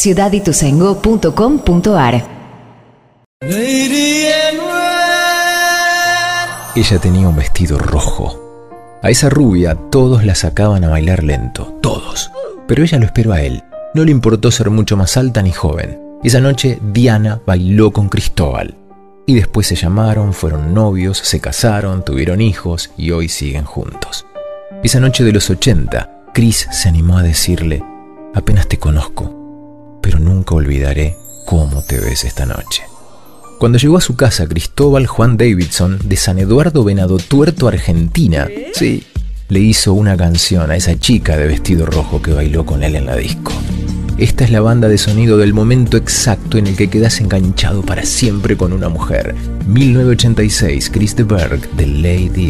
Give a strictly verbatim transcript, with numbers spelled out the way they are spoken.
ciudad ituzaingó punto com punto ar. Ella tenía un vestido rojo. A esa rubia todos la sacaban a bailar lento, todos. Pero ella lo esperó a él. No le importó ser mucho más alta ni joven. Esa noche Diana bailó con Cristóbal. Y después se llamaron, fueron novios, se casaron, tuvieron hijos y hoy siguen juntos. Esa noche de los ochenta, Chris se animó a decirle: apenas te conozco, pero nunca olvidaré cómo te ves esta noche. Cuando llegó a su casa Cristóbal Juan Davidson, de San Eduardo Venado Tuerto, Argentina, sí, le hizo una canción a esa chica de vestido rojo que bailó con él en la disco. Esta es la banda de sonido del momento exacto en el que quedas enganchado para siempre con una mujer. mil novecientos ochenta y seis, Chris de Burgh, de Lady